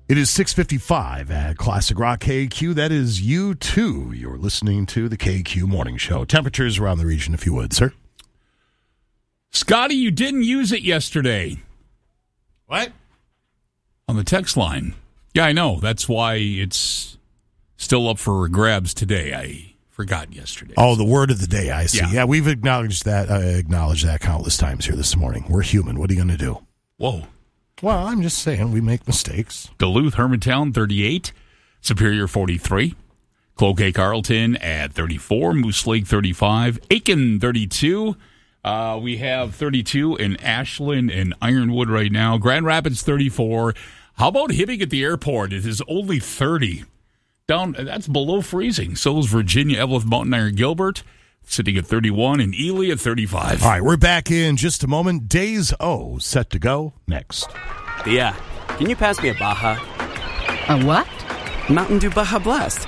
It is 6:55 at Classic Rock KQ. That is U2. You're listening to the KQ Morning Show. Temperatures around the region, if you would, sir. Scotty, you didn't use it yesterday. What? On the text line. Yeah, I know. That's why it's still up for grabs today. I forgot yesterday. Oh, the word of the day, I see. Yeah, yeah we've acknowledged that countless times here this morning. We're human. What are you going to do? Whoa. Well, I'm just saying we make mistakes. Duluth, Hermantown, 38. Superior, 43. Cloquet, Carlton at 34. Moose Lake, 35. Aiken, 32. We have 32 in Ashland and Ironwood right now. Grand Rapids, 34. How about Hibbing at the airport? It is only 30. That's below freezing. So is Virginia, Evelyn, Mountain Iron, Gilbert, sitting at 31, and Ely at 35. All right, we're back in just a moment. Days O set to go next. Yeah. Can you pass me a Baja? A what? Mountain Dew Baja Blast.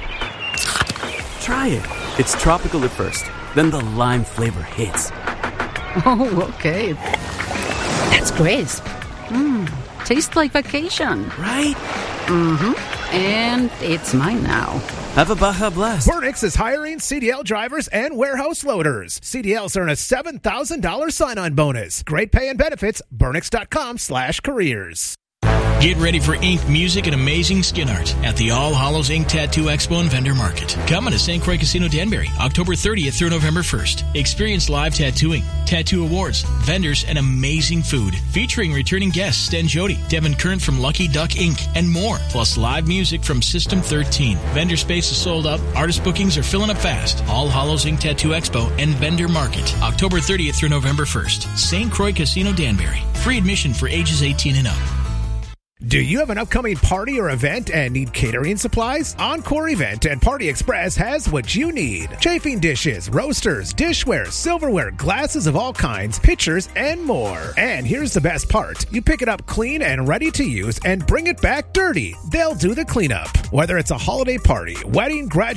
Try it. It's tropical at first. Then the lime flavor hits. Oh, okay. That's crisp. Tastes like vacation. Right? Mm-hmm. And it's mine now. Have a Baja Blast. Burnix is hiring CDL drivers and warehouse loaders. CDLs earn a $7,000 sign-on bonus. Great pay and benefits. Burnix.com/careers. Get ready for ink, music, and amazing skin art at the All Hallows Ink Tattoo Expo and Vendor Market. Coming to St. Croix Casino Danbury, October 30th through November 1st. Experience live tattooing, tattoo awards, vendors, and amazing food. Featuring returning guests Sten Jody, Devin Kern from Lucky Duck Ink, and more. Plus live music from System 13. Vendor space is sold out. Artist bookings are filling up fast. All Hallows Ink Tattoo Expo and Vendor Market, October 30th through November 1st. St. Croix Casino Danbury. Free admission for ages 18 and up. Do you have an upcoming party or event and need catering supplies? Encore Event and Party Express has what you need. Chafing dishes, roasters, dishware, silverware, glasses of all kinds, pitchers, and more. And here's the best part. You pick it up clean and ready to use and bring it back dirty. They'll do the cleanup. Whether it's a holiday party, wedding, graduation,